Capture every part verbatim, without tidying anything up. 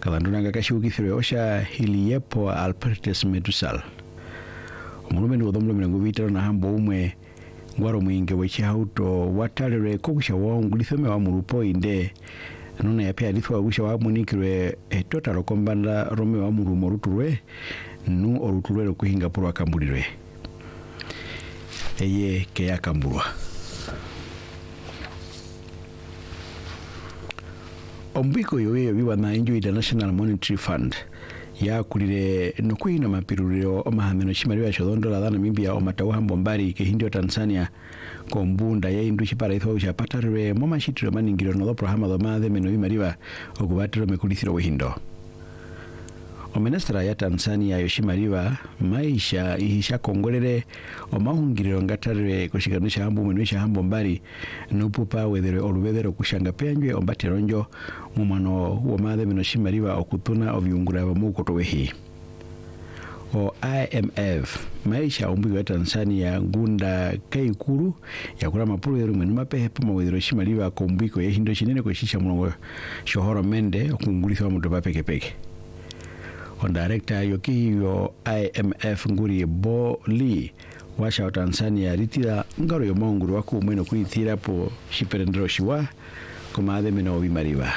kalanduna ngakashukithire osha Hiliepo Albertus Medusal omulume ndi odomlo mirongo vitano na hambo umwe ngwaro mwinge wechihauto watalere kokusha waungulithome wa murupo inde nuna yapia lithwa kusha wa munikire etotalo kombanda rome wa murumo ruturwe nu oruturwe kuhinga purwa kambulirwe eye keya kambulwa ombiko yoye biwa na Injo International Monetary Fund ya kulire nukuina mapiruriro omahameno chimaliwa chodondola dhana mimbia omatawa mbombari kehindio Tanzania kombunda ya indu chipara itho cha patarwe moma chitiro maningiro no programa do madhe meno bimariba okubatiro mekulithiro wehindo omenestra ya Tanzania yoshimariba maisha ihisha kongolere omahungiriro ngatarwe koshikanisha hambo mwenisha hambo mbari nupupa wedere olubedero kushanga penjwe ombateronjo mumano wa madhe meno shimariba okutuna ovyungura wa mukoto wehi o I M F maisha ombigo ya Tanzania ngunda kaikuru ya kula mapuru yeru mwenu mapehe pama wedero shimariba kombiko ya hindo chinene kushisha mlongo shohoro mende okungulitha wa mutopa peke peke on director yoki yo I M F nguri Bo Lee washa wa Tanzania ritira ngaro yo monguru waku mweno kuitira po shiperendero shiwa kuma adhe mena obimariba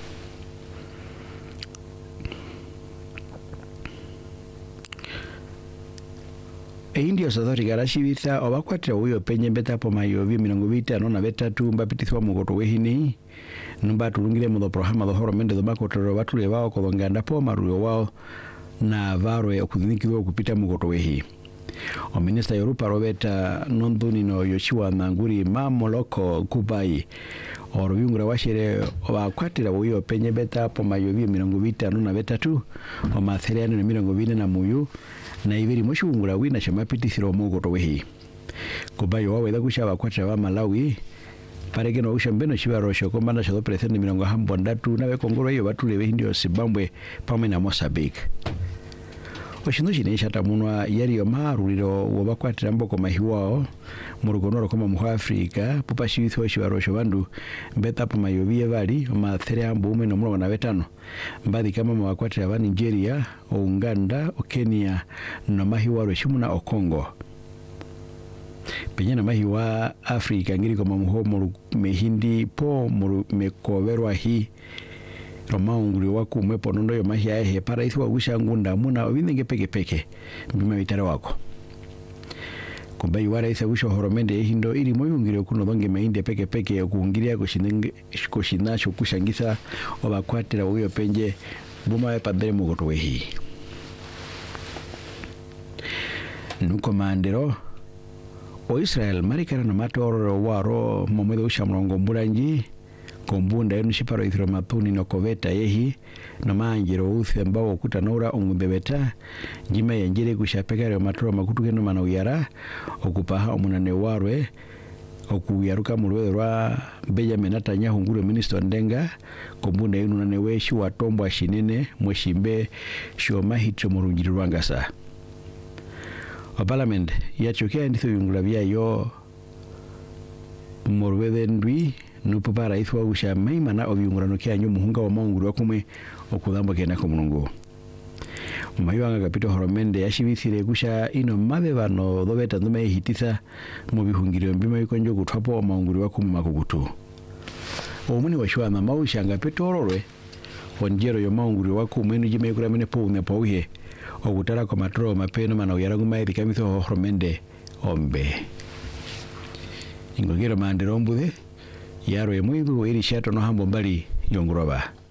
e indio sadhori garashi vitha obakwatira uyo penye beta po mayovi mirongo vitano na betatu mbapitithwa mugoto wehini numba tulungire mu programa do horo mende do makotoro batule bao ko nganda po maruyo wao na varo ya kudhinikirwa kupita mugoto wehi o minister Europa Roberta Nonduni no Yoshua Nanguri mamoloko kubai oro yungura washere obakwatira uyo penye beta po mayovi mirongo vitano na betatu o matheriano mirongo vine na muyu na ibiri moshungura wina chamapitithiro mugoto wehi kubai wawe da kusha bakwatira ba Malawi pareke no ushambeno shibarosho kombanda shado presidente mirongo hambo ndatu nawe kongoro yo batule hindio Zimbabwe pamwe na Mozambique oshino chine chata munwa yari yo maruliro wobakwatira mboko mahiwao mu rugonoro koma mu Africa popashitho shibarosho bandu mbeta pa mayobi bali ma three hambo umwe no murongo na betano mbadi kama mwakwatira ba Nigeria o Uganda o Kenya no mahiwaro shimuna o Congo penyana mahiwa Afrika ngiri koma muho mehindi po mekoverwa hi romaunguri waku mwepo nondo yo mahia ehe para ithi wagusha ngunda muna obinenge peke peke mbima bitare wako kumba iwara ithi wagusha horomende hindo ili moyungiri okuno donge meinde peke peke okuungiria koshinenge koshinacho kushangisa obakwatira uyo penje buma ya padre mugoto wehi nuko mandero o Israel marikara no matoro waro momedo ushamrongo mburanji kombunda yenu shiparo ithiro matuni no koveta yehi no manjiro uthi ambao kutanora ongubebeta njima yanjire kushapekare matoro makutuke no manawiyara okupaha omunane warwe okuyaruka mulwe rwa Benjamin Netanyahu ngure minister ndenga kombunda yenu naneweshi watombwa shinene mweshimbe shoma hitro murunjiri rwangasa o parliament yachokia nditho yungula byayo morwede ndwi nupupara ithwa usha maimana obyungurano kyanyu muhunga wa maunguru wakumwe okudambo kena ko mulungu mayuanga kapito horomende yashibithire kusha ino mabe bano dobeta ndume hititha mu bihungiro mbima yikonjo gutwapo maunguru wakumwe makugutu omuni washwa na mausha ngapito ororwe onjero yo maunguru wakumwe nujime kura mene po ne pauhe ogutara ko matro mapeno mana uyaraguma iri kamitho horomende ombe ingogero mandero mbude yaro emuidu iri shato no hambo mbali yonguroba